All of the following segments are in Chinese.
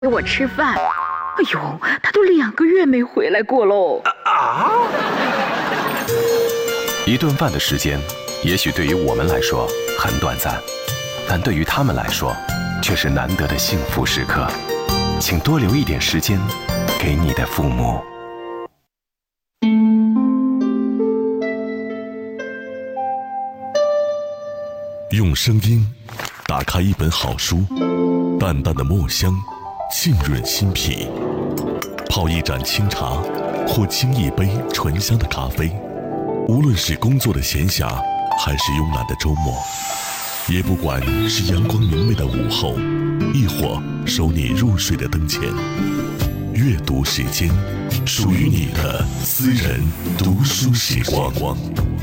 给我吃饭。哎呦，他都2个月没回来过喽。 一顿饭的时间，也许对于我们来说很短暂，但对于他们来说，却是难得的幸福时刻。请多留一点时间给你的父母。 用声音打开一本好书，淡淡的墨香浸润心脾，泡一盏清茶或沏一杯醇香的咖啡。无论是工作的闲暇还是慵懒的周末，也不管是阳光明媚的午后，亦或收你入睡的灯前，阅读时间，属于你的私人读书时光。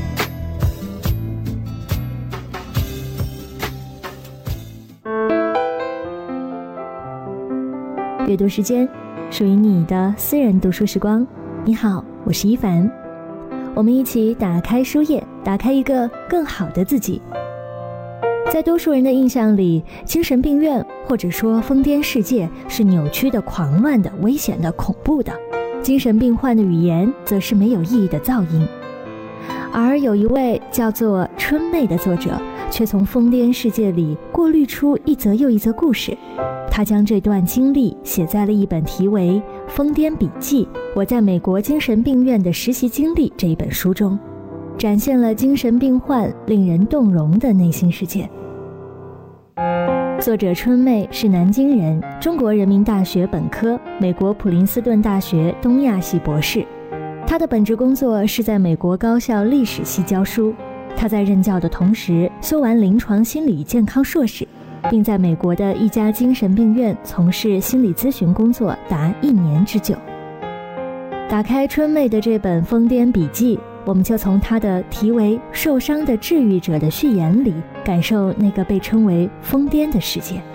阅读时间，属于你的私人读书时光。你好，我是一凡，我们一起打开书页，打开一个更好的自己。在多数人的印象里，精神病院或者说疯癫世界是扭曲的、狂乱的、危险的、恐怖的，精神病患的语言则是没有意义的噪音。而有一位叫做春妹的作者，却从疯癫世界里过滤出一则又一则故事。他将这段经历写在了一本题为《疯癫笔记：我在美国精神病院的实习经历》这一本书中，展现了精神病患令人动容的内心世界。作者春妹是南京人，中国人民大学本科，美国普林斯顿大学东亚系博士。他的本职工作是在美国高校历史系教书。他在任教的同时修完临床心理健康硕士，并在美国的一家精神病院从事心理咨询工作达1年之久。打开春妹的这本《疯癫笔记》，我们就从她的题为《受伤的治愈者》的序言里，感受那个被称为疯癫的世界。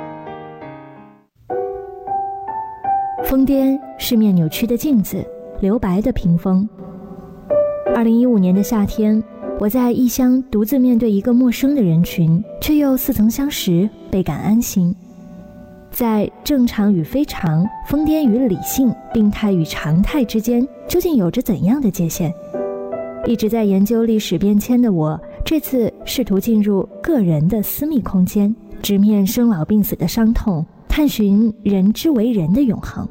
疯癫是面扭曲的镜子，留白的屏风。2015年的夏天，我在异乡独自面对一个陌生的人群，却又似曾相识，倍感安心。在正常与非常、疯癫与理性、病态与常态之间，究竟有着怎样的界限？一直在研究历史变迁的我，这次试图进入个人的私密空间，直面生老病死的伤痛，探寻人之为人的永恒。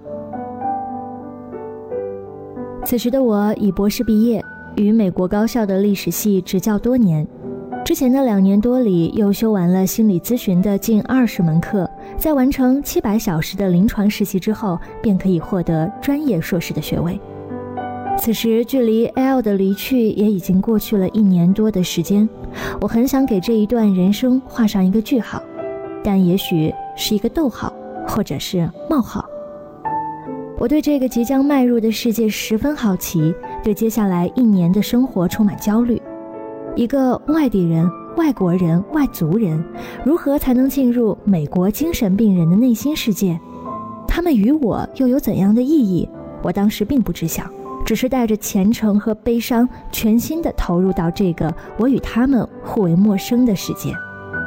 此时的我已博士毕业，于美国高校的历史系执教多年，之前的2年多里又修完了心理咨询的近20门课，在完成700小时的临床实习之后，便可以获得专业硕士的学位。此时距离 L 的离去也已经过去了1年多的时间，我很想给这一段人生画上一个句号，但也许是一个逗号，或者是冒号。我对这个即将迈入的世界十分好奇，对接下来1年的生活充满焦虑。一个外地人、外国人、外族人，如何才能进入美国精神病人的内心世界？他们与我又有怎样的意义？我当时并不知晓，只是带着虔诚和悲伤，全心地投入到这个我与他们互为陌生的世界。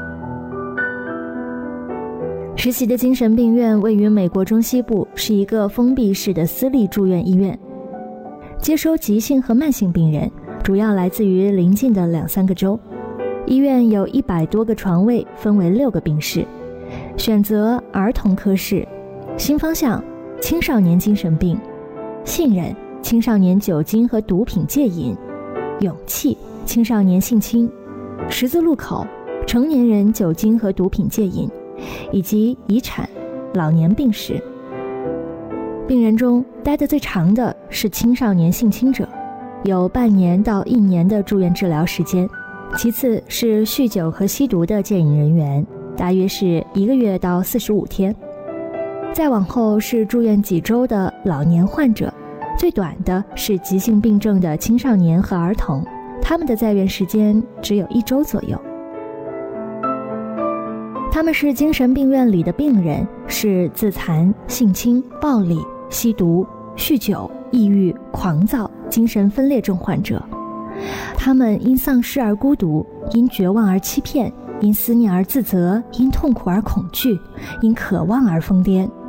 实习的精神病院位于美国中西部，是一个封闭式的私立住院医院，接收急性和慢性病人，主要来自于邻近的2-3个州。医院有100多个床位，分为6个病室，选择儿童科室，新方向青少年精神病，信任青少年酒精和毒品戒瘾，勇气青少年性侵，十字路口成年人酒精和毒品戒瘾，以及遗产老年病史。病人中待得最长的是青少年性侵者，有半年到1年的住院治疗时间，其次是酗酒和吸毒的戒瘾人员，大约是1个月到45天，再往后是住院几周的老年患者，最短的是急性病症的青少年和儿童，他们的在院时间只有1周左右。他们是精神病院里的病人，是自残、性侵、暴力、吸毒、酗酒、抑郁、狂躁、精神分裂症患者。他们因丧失而孤独，因绝望而欺骗，因思念而自责，因痛苦而恐惧，因渴望而疯癫，